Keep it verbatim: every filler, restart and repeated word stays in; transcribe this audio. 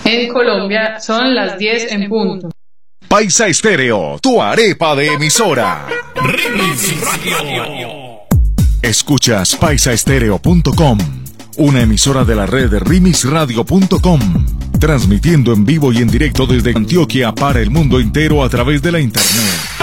En Colombia son las diez en punto. Paisa Estéreo, tu arepa de emisora. Remix Radio. Escuchas paisa estéreo punto com, una emisora de la red de remix radio punto com, transmitiendo en vivo y en directo desde Antioquia para el mundo entero a través de la internet.